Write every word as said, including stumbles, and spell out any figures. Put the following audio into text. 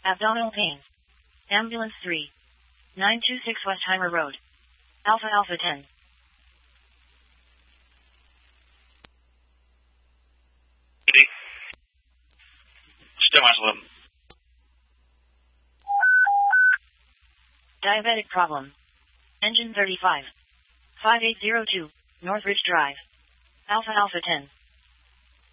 Abdominal pain. Ambulance three. nine two six Westheimer Road. Alpha Alpha ten. Stillmass eleven. Diabetic problem. Engine thirty-five. five eight zero two, Northridge Drive. Alpha Alpha ten.